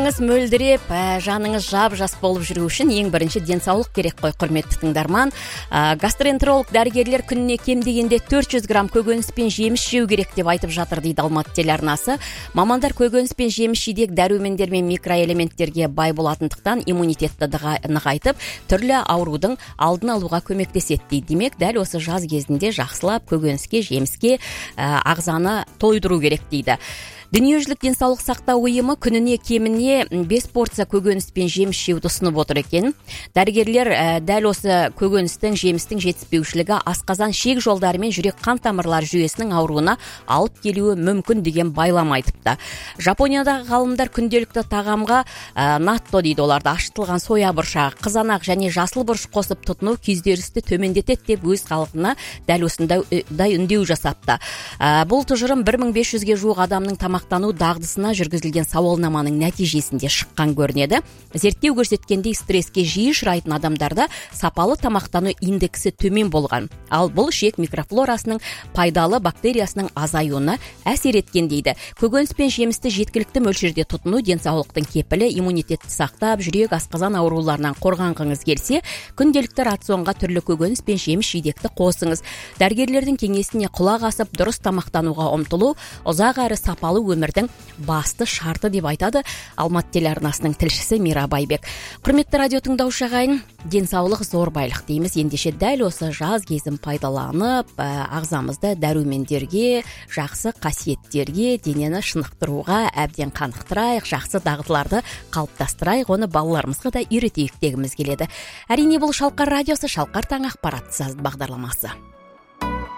денеңіз мөлдіреп, жаныңыз жап-жас болып жүру үшін ең бірінші денсаулық керек қой, құрметті тыңдарман. Гастроэнтеролог дәрігерлер күніне кем дегенде 400 грамм көкөніс пен жеміс жеу керек деп айтып жатыр дейді Алматы телеарнасы. Мамандар көкөніс пен жеміс жидек дәрумендер мен микроэлементтерге бай болатындықтан иммунитетті нығайтып, түрлі аурудың алдын алуға көмектеседі дейді. Демек, дәл осы жаз кезінде жақсылап көкөніске, жеміске ағзаны тойдыру керек дейді. Дүниежүзілік денсаулық сақтау ұйымы күніне кеміне 5 порция көкөніс пен жеміс жеуді ұсынып отыр екен. Дәрігерлер дәл осы көкөністің, жемістің жетіспеушілігі асқазан шек жолдары мен жүрек қан тамырлар жүйесінің ауруына алып келуі мүмкін деген байлам айтыпты. Жапониядағы ғалымдар күнделікті тағамға натто дейді оларды, ашытылған соя бұршағы, қызанақ және жасыл бұрыш қосып тұтыну күйзелісті төмендетеді деп өз халқына дәл осындай үндеу жасапты. Бұл тұжырым 1500-ге жуық адамның тамақтану дағдысына жүргізілген сауалнаманың нәтижесінде шыққан көрінеді. Зерттеу көрсеткендей стресске жиі ұшырайтын адамдарда сапалы тамақтану индексі төмен болған. Ал бұл ішек микрофлорасының пайдалы бактериясының азаюына әсер еткен дейді. Көкөніс пен жемісті жеткілікті мөлшерде тұтыну денсаулықтың кепілі, иммунитетті сақтап, жүрек асқазан ауруларынан қорғанғыңыз келсе, күнделікті рационға түрлі көкөніс пен жеміс жидекті қосыңыз. Дәрігерлердің кеңесіне құлақ асып, дұрыс тамақтануға ұмтылу ұзақ әрі сапалы өмірдің басты шарты деп айтады Алматы телеарнасының тілшісі Мира Байбек. Құрметті радио тыңдаушы ағайын, денсаулық зор байлық дейміз. Ендеше дәл осы жаз кезін пайдаланып, ағзамызды дәрумендерге, жақсы қасиеттерге, денені шынықтыруға әбден қанықтырайық, жақсы дағдыларды қалыптастырайық, оны балаларымызға да үйретейік дегіміз келеді. Әрине бұл Шалқар радиосы, Шалқар таң ақпарат бағдарламасы.